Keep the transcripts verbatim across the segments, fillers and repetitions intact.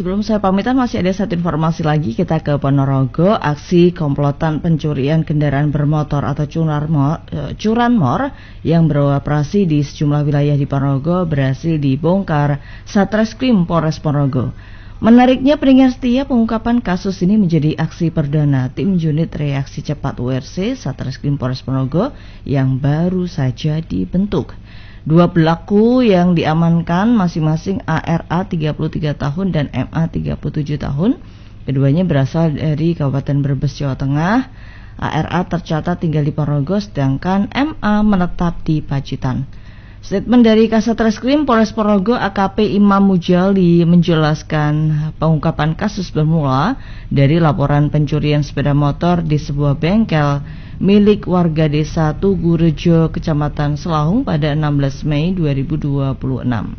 sebelum saya pamitan masih ada satu informasi lagi. Kita ke Ponorogo. Aksi komplotan pencurian kendaraan bermotor atau curanmor, curanmor yang beroperasi di sejumlah wilayah di Ponorogo berhasil dibongkar Satreskrim Polres Ponorogo. Menariknya, peringatan setia pengungkapan kasus ini menjadi aksi perdana tim unit reaksi cepat U R C Satreskrim Polres Ponorogo yang baru saja dibentuk. Dua pelaku yang diamankan masing-masing A R A tiga puluh tiga tahun dan M A tiga puluh tujuh tahun. Keduanya berasal dari Kabupaten Brebes, Jawa Tengah. A R A tercatat tinggal di Ponorogo, sedangkan M A menetap di Pacitan. Statement dari Kasatreskrim Polres Ponorogo A K P Imam Mujali menjelaskan pengungkapan kasus bermula dari laporan pencurian sepeda motor di sebuah bengkel milik warga desa Tugurejo, Kecamatan Selahung pada enam belas Mei dua ribu dua puluh enam.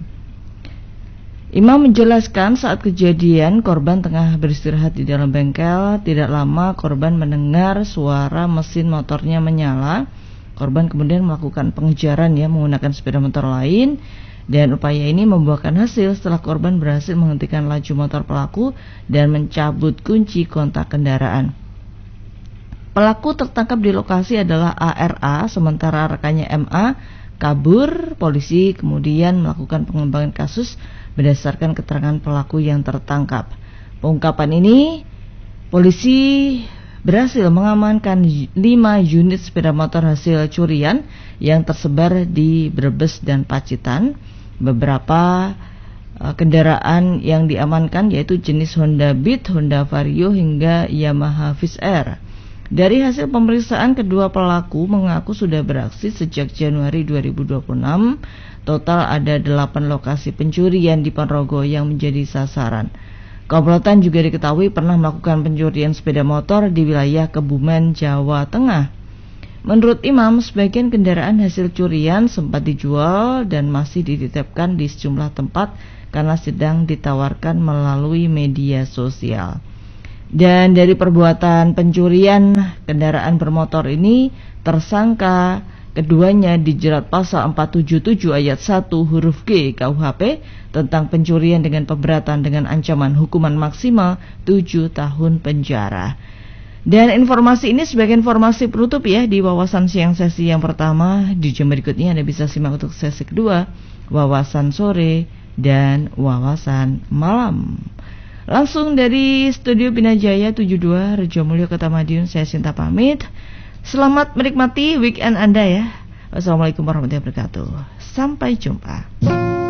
Imam menjelaskan saat kejadian korban tengah beristirahat di dalam bengkel. Tidak lama korban mendengar suara mesin motornya menyala. Korban kemudian melakukan pengejaran ya menggunakan sepeda motor lain, dan upaya ini membuahkan hasil setelah korban berhasil menghentikan laju motor pelaku dan mencabut kunci kontak kendaraan. Pelaku tertangkap di lokasi adalah A R A, sementara rekannya M A kabur. Polisi kemudian melakukan pengembangan kasus berdasarkan keterangan pelaku yang tertangkap. Pengungkapan ini, polisi berhasil mengamankan lima unit sepeda motor hasil curian yang tersebar di Brebes dan Pacitan. Beberapa uh, kendaraan yang diamankan yaitu jenis Honda Beat, Honda Vario hingga Yamaha Viz Air. Dari hasil pemeriksaan, kedua pelaku mengaku sudah beraksi sejak Januari dua ribu dua puluh enam. Total ada delapan lokasi pencurian di Ponorogo yang menjadi sasaran. Komplotan juga diketahui pernah melakukan pencurian sepeda motor di wilayah Kebumen, Jawa Tengah. Menurut Imam, sebagian kendaraan hasil curian sempat dijual dan masih dititipkan di sejumlah tempat karena sedang ditawarkan melalui media sosial. Dan dari perbuatan pencurian kendaraan bermotor ini, tersangka keduanya dijerat pasal empat tujuh tujuh ayat satu huruf G K U H P tentang pencurian dengan pemberatan dengan ancaman hukuman maksimal tujuh tahun penjara. Dan informasi ini sebagai informasi penutup ya di wawasan siang sesi yang pertama. Di jam berikutnya Anda bisa simak untuk sesi kedua, wawasan sore dan wawasan malam. Langsung dari studio Binajaya tujuh puluh dua Rejo Mulyo Kota Madiun, saya Sinta pamit. Selamat menikmati weekend Anda ya. Wassalamualaikum warahmatullahi wabarakatuh. Sampai jumpa.